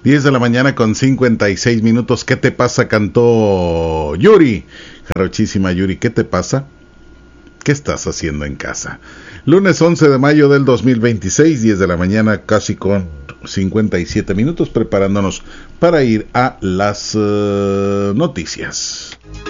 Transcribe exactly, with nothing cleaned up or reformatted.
diez de la mañana con cincuenta y seis minutos. ¿Qué te pasa? Cantó Yuri. Jarochísima Yuri, ¿qué te pasa? ¿Qué estás haciendo en casa? Lunes once de mayo del dos mil veintiséis, diez de la mañana, casi con cincuenta y siete minutos, preparándonos para ir a las uh, noticias.